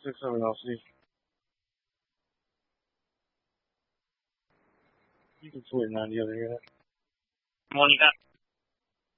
6-7 LC. You can swing 90 over here. Morning,